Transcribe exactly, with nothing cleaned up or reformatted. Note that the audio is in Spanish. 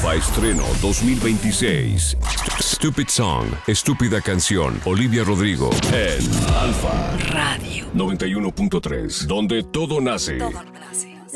Alfa Estreno dos mil veintiséis. Stupid Song, Estúpida Canción, Olivia Rodrigo en Alfa Radio noventa y uno punto tres, donde todo nace. todo nace.